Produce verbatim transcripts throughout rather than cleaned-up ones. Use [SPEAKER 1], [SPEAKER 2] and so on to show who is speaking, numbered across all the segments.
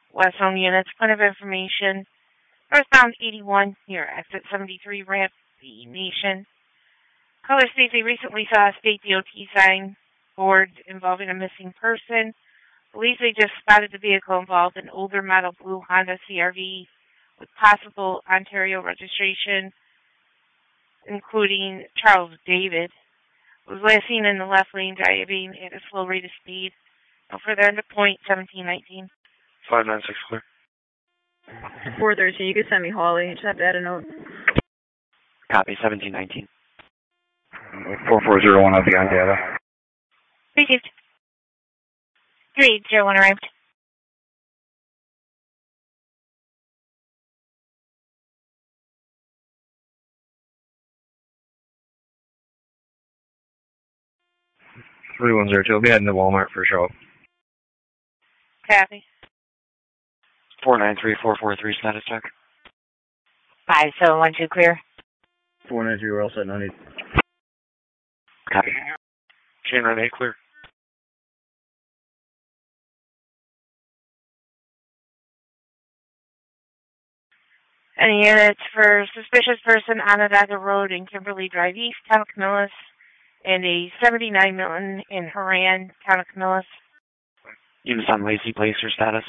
[SPEAKER 1] Westbound units, point of information. Northbound eighty-one near exit seventy-three ramp, the Nation. Caller states they recently saw a state D O T sign board involving a missing person. Police they just spotted the vehicle involved, an older model blue Honda C R V with possible Ontario registration, including Charles David. It was last seen in the left lane driving at a slow rate of speed. No further than point seventeen nineteen.
[SPEAKER 2] five nine six clear.
[SPEAKER 3] four thirteen, you can send me Holly. You just have to add a note.
[SPEAKER 4] Copy, seventeen nineteen.
[SPEAKER 5] four four zero one, I'll be on data.
[SPEAKER 1] Received. three eight zero one arrived.
[SPEAKER 5] three one zero two, I'll be heading to Walmart for show.
[SPEAKER 1] Copy.
[SPEAKER 4] four nine three four four three, status check.
[SPEAKER 1] five seven one two clear.
[SPEAKER 5] four nine three, we're all set, no need.
[SPEAKER 4] Copy.
[SPEAKER 2] K nine eight clear.
[SPEAKER 1] Any units for suspicious person on Onondaga Road in Kimberly Drive East, Town of Camillus, and a seventy-nine Milton in Horan, Town of Camillus.
[SPEAKER 4] Units on Lacey Place, your status.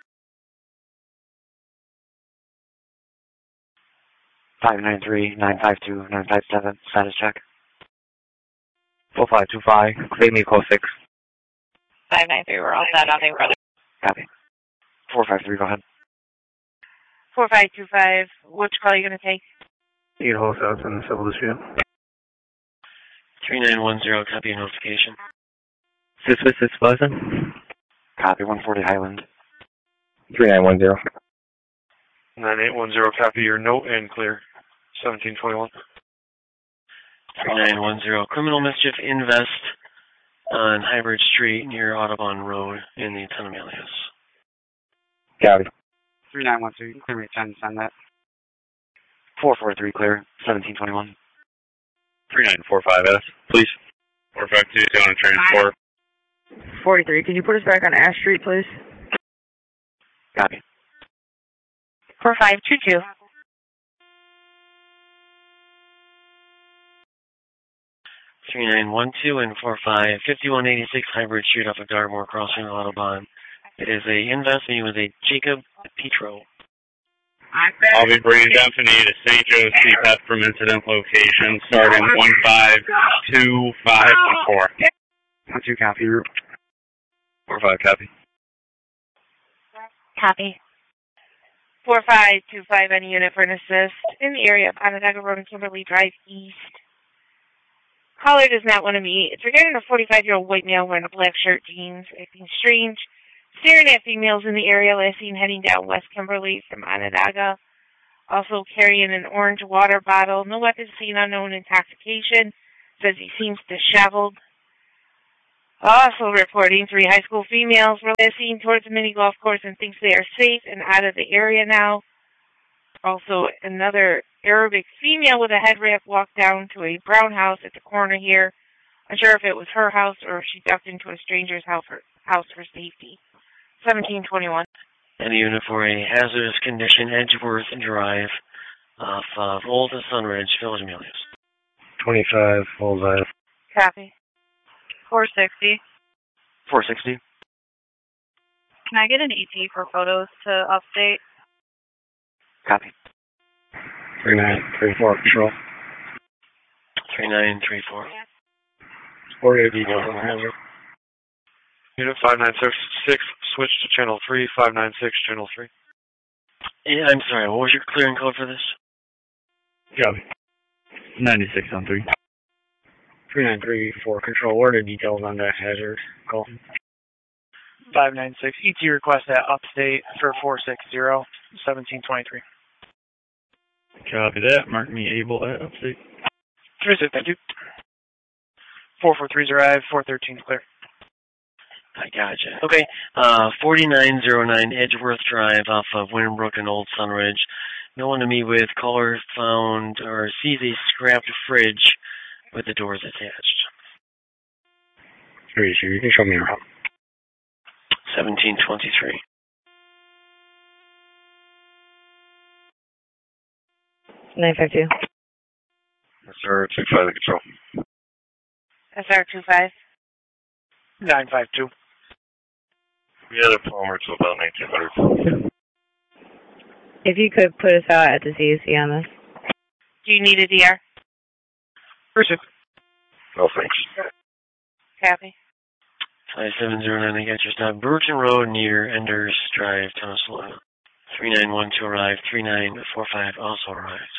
[SPEAKER 4] five nine three nine five two nine five seven, status check.
[SPEAKER 5] four five two five, claim me call six.
[SPEAKER 1] five nine three, we're all set on the road.
[SPEAKER 4] Copy. four five three, go ahead.
[SPEAKER 1] four five two five, which call are you going to take?
[SPEAKER 5] eight wholesale in the civil dispute.
[SPEAKER 6] three nine one zero, copy your notification.
[SPEAKER 5] six six six Pleasant.
[SPEAKER 4] Copy, one forty Highland.
[SPEAKER 5] three nine one zero.
[SPEAKER 2] nine eight one zero, copy your note and clear. seventeen twenty-one.
[SPEAKER 6] three nine one zero, criminal mischief invest on Hybrid Street near Audubon Road in the Town of Malleus.
[SPEAKER 5] Copy.
[SPEAKER 4] three nine one three, you can clear me ten, send that. four four three clear, seventeen twenty-one.
[SPEAKER 5] three nine four five S, please. four five two, down to transport.
[SPEAKER 3] forty-three, can you put us back on Ash Street, please?
[SPEAKER 4] Copy.
[SPEAKER 1] four five two two.
[SPEAKER 6] three nine one two and four five, fifty-one eighty-six Hybrid Street off of Dartmoor Crossing Audubon. It is a investment with a Jacob Petro.
[SPEAKER 5] I'll be bringing Anthony to Saint Joe's C P A T from incident location starting one five two five one four.
[SPEAKER 4] one two copy, route.
[SPEAKER 5] four five copy.
[SPEAKER 1] Copy. four five two five, any unit for an assist in the area of Onondaga Road and Kimberly Drive East. Caller does not want to meet. It's regarding a forty-five-year-old white male wearing a black shirt, jeans, acting strange, staring at females in the area, last seen heading down West Kimberly from Onondaga. Also carrying an orange water bottle. No weapons seen, unknown intoxication. Says he seems disheveled. Also reporting three high school females were last seen towards the mini golf course and thinks they are safe and out of the area now. Also, another Arabic female with a head wrap walked down to a brown house at the corner here. Unsure if it was her house or if she ducked into a stranger's house for, house for safety. seventeen twenty-one.
[SPEAKER 6] Any unit for a hazardous condition, Edgeworth Drive off of Old Sunridge, Village Malleus.
[SPEAKER 5] twenty-five, hold on.
[SPEAKER 1] Copy. four sixty.
[SPEAKER 4] four sixty.
[SPEAKER 7] Can I get an E T for photos to update?
[SPEAKER 4] Copy.
[SPEAKER 5] three nine three four, control.
[SPEAKER 6] three nine three four.
[SPEAKER 5] four eighty, hazard.
[SPEAKER 2] Unit five nine six six, switch to channel three, five nine six, channel three.
[SPEAKER 6] Yeah, I'm sorry, what was your clearing code for this?
[SPEAKER 5] Copy. ninety-six on three. three nine three four, control. What are the details on that hazard call?
[SPEAKER 8] five nine six, E T request at upstate for four six zero, seventeen twenty-three.
[SPEAKER 5] Copy that. Mark me able at upstate.
[SPEAKER 8] three six, thank you. four four three arrived, four thirteen clear.
[SPEAKER 6] I gotcha. Okay, uh, forty-nine oh nine Edgeworth Drive off of Winterbrook and Old Sunridge. No one to meet with. Caller found or sees a scrapped fridge with the doors attached.
[SPEAKER 5] Three, sure. You can show me around.
[SPEAKER 6] seventeen twenty-three.
[SPEAKER 3] nine five two.
[SPEAKER 2] S R two five, the control.
[SPEAKER 1] S R two five.
[SPEAKER 8] nine five two.
[SPEAKER 2] We had a Palmer to about nineteen hundred.
[SPEAKER 3] If you could put us out at the Z U C on this.
[SPEAKER 1] Do you need a D R?
[SPEAKER 8] Pursuit.
[SPEAKER 2] No, thanks.
[SPEAKER 1] Copy.
[SPEAKER 6] five seven zero nine, I got your stop. Burton Road near Enders Drive, Tunnesalona. three nine one two arrived. three nine four five also arrived.